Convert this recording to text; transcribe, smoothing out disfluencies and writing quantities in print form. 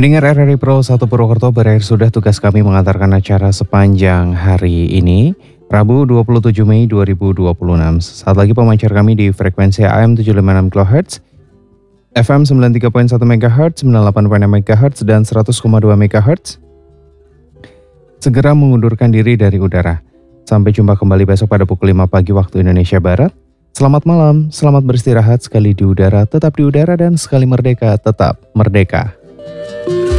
Pendengar RRI Pro 1 Purwokerto, berakhir sudah tugas kami mengantarkan acara sepanjang hari ini, Rabu 27 Mei 2026. Saat lagi pemancar kami di frekuensi AM 756 kHz, FM 93.1 MHz, 98.6 MHz, dan 100,2 MHz. Segera mengundurkan diri dari udara. Sampai jumpa kembali besok pada pukul 5 pagi waktu Indonesia Barat. Selamat malam, selamat beristirahat, sekali di udara, tetap di udara, dan sekali merdeka, tetap merdeka.